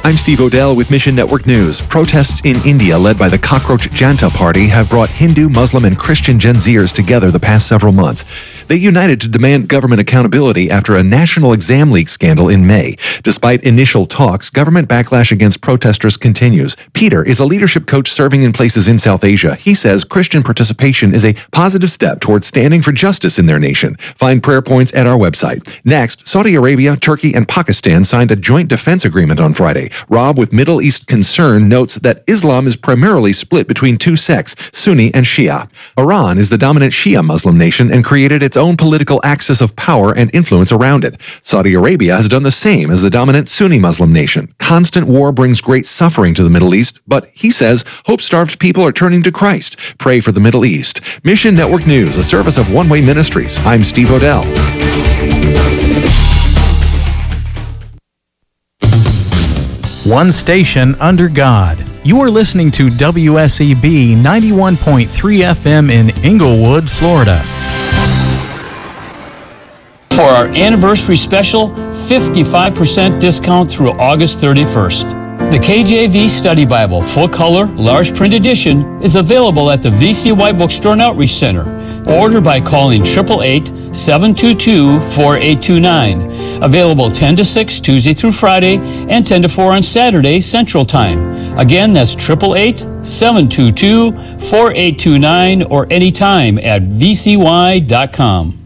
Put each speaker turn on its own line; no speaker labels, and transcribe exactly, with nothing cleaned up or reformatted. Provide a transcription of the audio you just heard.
I'm Steve Odell with Mission Network News. Protests in India led by the Cockroach Janta Party have brought Hindu, Muslim, and Christian Gen Zers together the past several months. They united to demand government accountability after a national exam leak scandal in May. Despite initial talks, government backlash against protesters continues. Peter is a leadership coach serving in places in South Asia. He says Christian participation is a positive step towards standing for justice in their nation. Find prayer points at our website. Next, Saudi Arabia, Turkey, and Pakistan signed a joint defense agreement on Friday. Rob with Middle East Concern notes that Islam is primarily split between two sects, Sunni and Shia. Iran is the dominant Shia Muslim nation and created its own political axis of power and influence around it. Saudi Arabia has done the same as the dominant Sunni Muslim nation. Constant war brings great suffering to the Middle East, but he says hope-starved people are turning to Christ. Pray for the Middle East. Mission Network News, a service of One Way Ministries. I'm Steve Odell.
One station under God. You are listening to W S E B ninety-one point three F M in Inglewood, Florida.
For our anniversary special, fifty-five percent discount through August thirty-first. The K J V Study Bible, full color, large print edition, is available at the V C Y Bookstore and Outreach Center. Order by calling eight eight eight, seven two two, four eight two nine. Available ten to six Tuesday through Friday and ten to four on Saturday Central Time. Again, that's eight eight eight, seven two two, four eight two nine or anytime at v c y dot com.